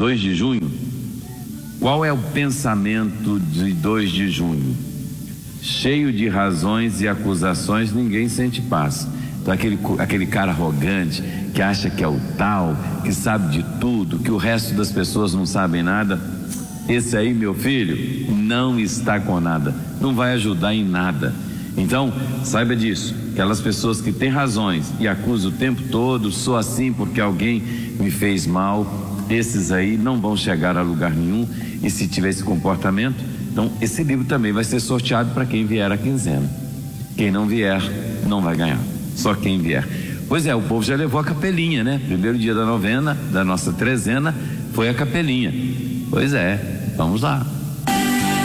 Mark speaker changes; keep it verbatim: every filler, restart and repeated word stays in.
Speaker 1: dois de junho, qual é o pensamento de dois de junho? Cheio de razões e acusações, ninguém sente paz. Então aquele, aquele cara arrogante, que acha que é o tal, que sabe de tudo, que o resto das pessoas não sabem nada, esse aí, meu filho, não está com nada, não vai ajudar em nada. Então, saiba disso, aquelas pessoas que têm razões e acusam o tempo todo, sou assim porque alguém me fez mal, esses aí não vão chegar a lugar nenhum. E se tiver esse comportamento, então esse livro também vai ser sorteado para quem vier a quinzena. Quem não vier, não vai ganhar, só quem vier. Pois é, o povo já levou a capelinha, né? Primeiro dia da novena, da nossa trezena, foi a capelinha. Pois é, vamos lá.